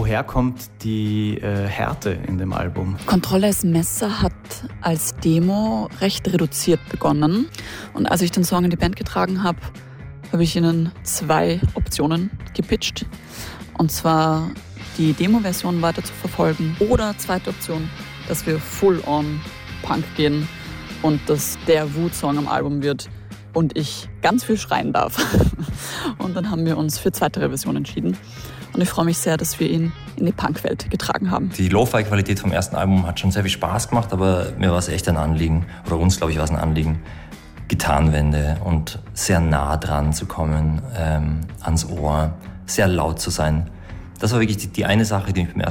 Woher kommt die Härte in dem Album? Kontrolles Messer hat als Demo recht reduziert begonnen. Und als ich den Song in die Band getragen habe, habe ich ihnen 2 Optionen gepitcht. Und zwar die Demo-Version weiter zu verfolgen oder zweite Option, dass wir full-on Punk gehen und dass der Wut-Song am Album wird und ich ganz viel schreien darf. Und dann haben wir uns für zweite Version entschieden. Und ich freue mich sehr, dass wir ihn in die Punk-Welt getragen haben. Die Lo-Fi-Qualität vom ersten Album hat schon sehr viel Spaß gemacht, aber mir war es echt ein Anliegen, oder uns, glaube ich, war es ein Anliegen, Gitarrenwände und sehr nah dran zu kommen, ans Ohr, sehr laut zu sein. Das war wirklich die eine Sache, die mich beim ersten